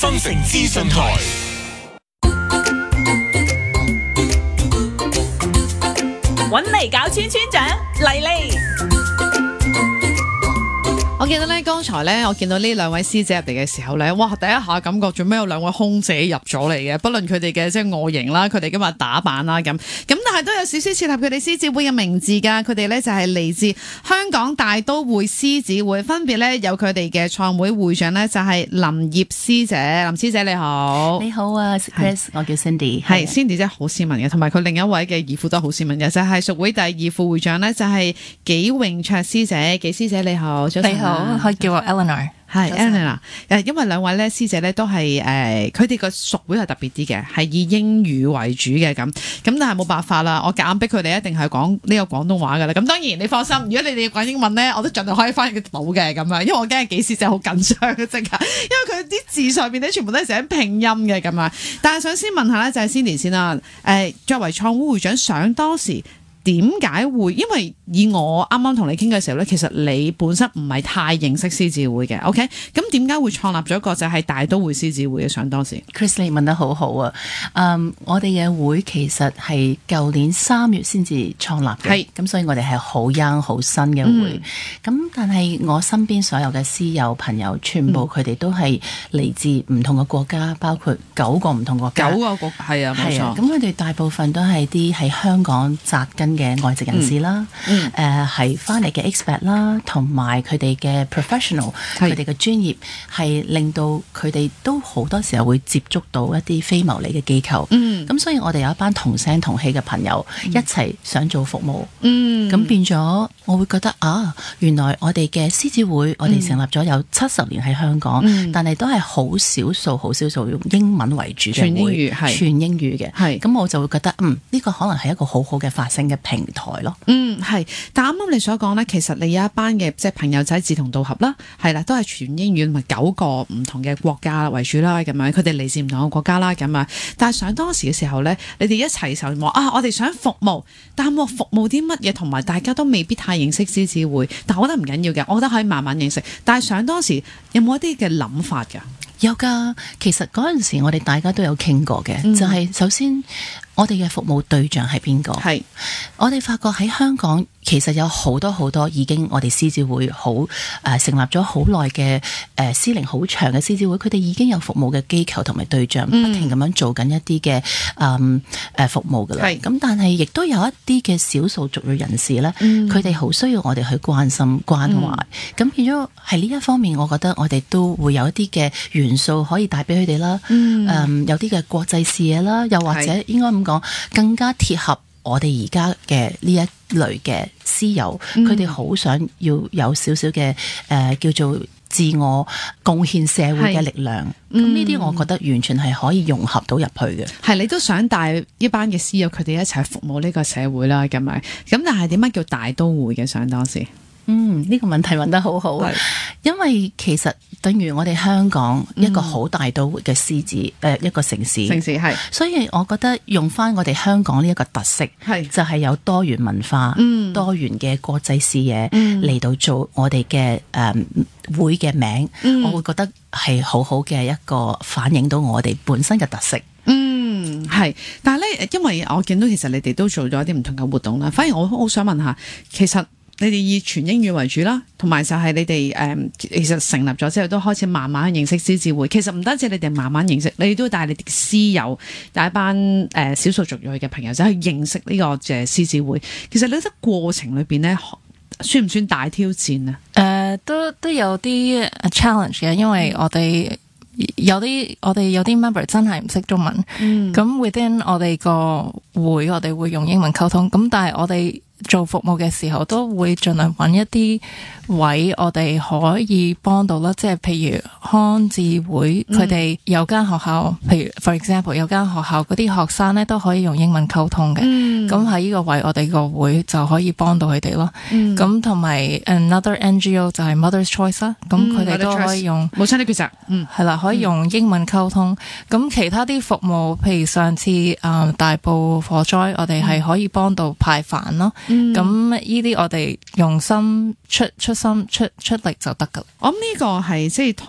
新城資訊台。 搵嚟搞村村長嚟嚟。 我記得咧，剛才咧，我見到呢兩位師姐入嚟嘅時候咧，哇！第一下感覺做咩有兩位空姐入咗嚟嘅，不論佢哋嘅即係外形啦，佢哋今日打扮啦咁，但係都有少少切合佢哋獅子會嘅名字㗎。佢哋咧就係嚟自香港大都會獅子會，分別咧有佢哋嘅創會會長咧就係林葉師姐，林師姐你好。 你好啊 Chris， 我叫 Cindy。 係 Cindy 真係好斯文嘅，同埋佢另一位嘅義父都好斯文嘅，就係屬會第二副會長咧就係紀永卓師姐，紀師姐你好，早晨。 你好，可以叫我 Eleanor。 係 Eleanor， 因為兩位咧師姐咧都係佢哋個屬會係特別啲嘅，係以英語為主嘅咁，但係冇辦法啦，我夾硬逼佢哋一定係講呢個廣東話噶啦。咁當然你放心，如果你哋要講英文咧，我都盡量可以翻譯到嘅咁樣，因為我驚紀師姐好緊張嘅即刻，因為佢啲字上面咧全部都係寫拼音嘅咁樣。但係想先問下咧，就係 Cindy 先啦。作為創會會長，想當時點解會？因為以我啱啱同你傾嘅時候咧，其實你本身唔係太認識獅子會嘅 ，OK？咁點解會創立咗一個就係大都會獅子會嘅？想當時 Chris 你問得好好啊！我哋嘅會其實係舊年3月先至創立嘅，咁所以我哋係好 young 好新嘅會。咁但係我身邊所有嘅師友朋友，全部佢哋都係嚟自唔同嘅國家，包括9個唔同國家。 9個國係啊，冇錯。 咁佢哋大部分都係啲喺香港扎根嘅外籍人士啦，係翻嚟嘅 expert 啦，同埋佢哋嘅 professional， 佢哋嘅專業係令到佢哋都好多時候會接觸到一啲非牟利嘅機構。咁所以我哋有一班同聲同氣嘅朋友一齊想做服務。咁變咗，我會覺得原來我哋嘅獅子會，我哋成立咗有70年喺香港，但係都係好少數用英文為主嘅會，全英語嘅。咁我就會覺得呢個可能係一個好好嘅發聲嘅平台咯。 係，但啱啱你所講咧，其實你有一班嘅即係朋友仔志同道合啦，係啦，都係全英語同埋9個唔同嘅國家為主啦，咁樣佢哋嚟自唔同嘅國家啦，咁樣。但係想當時嘅時候咧，你哋一齊時候話我哋想服務，但係服務啲乜嘢，同埋大家都未必太認識獅子會，但我覺得唔緊要嘅，我覺得可以慢慢認識。但係想當時有冇一啲嘅諗法㗎？ 有㗎，其實嗰陣時我哋大家都有傾過嘅，就係首先我哋嘅服務對象係邊個？係我哋發覺喺香港其實有好多已經我哋獅子會好成立咗好耐嘅師齡好長嘅獅子會，佢哋已經有服務嘅機構同埋對象，不停咁樣做緊一啲嘅服務㗎啦。咁但係亦都有一啲嘅少數族裔人士咧，佢哋好需要我哋去關心關懷。咁變咗係呢一方面，我覺得我哋都會有一啲嘅元素可以帶俾佢哋啦。有啲嘅國際視野啦，又或者應該咁講，更加貼合我哋而家嘅呢一類嘅師友，佢哋好想要有少少嘅叫做自我貢獻社會嘅力量。咁呢啲我覺得完全係可以融合到入去嘅。 係你都想帶一班嘅師友，佢哋一齊服務呢個社會啦，咁樣。咁但係點解叫大都會嘅？想當時？ 呢個問題問得好好，因為其實等於我哋香港一個好大都會嘅獅子，一個城市係，所以我覺得用翻我哋香港呢一個特色，就係有多元文化、多元嘅國際視野嚟到做我哋嘅會嘅名，我會覺得係好好嘅一個反映到我哋本身嘅特色。 係，但係咧，因為我見到其實你哋都做咗一啲唔同嘅活動啦，反而我好想問下，其實你哋以全英語為主啦，同埋就係你哋其實成立咗之後都開始慢慢認識獅子會。其實唔單止你哋慢慢認識，你哋都帶你哋師友帶一班少數族裔嘅朋友仔去認識呢個獅子會。其實你覺得過程裏邊咧，算唔算大挑戰啊？ 都有啲 challenge 嘅，因為我哋有啲 member 真係唔識中文，咁 within 我哋個會，我哋會用英文溝通，咁但係我哋做服務嘅時候都會盡量揾一啲位我哋可以幫到啦，即係譬如康智會佢哋有間學校，譬如 for example 有間學校嗰啲學生咧都可以用英文溝通嘅，咁喺呢個位我哋個會就可以幫到佢哋咯。咁同埋 another NGO 就係 Mother's Choice 啦，咁佢哋都可以用母親的抉擇， 係啦，可以用英文溝通。咁其他啲服務，譬如上次大埔火災，我哋係可以幫到派飯咯。咁呢啲我哋用心出力就得噶。 我諗呢個係即係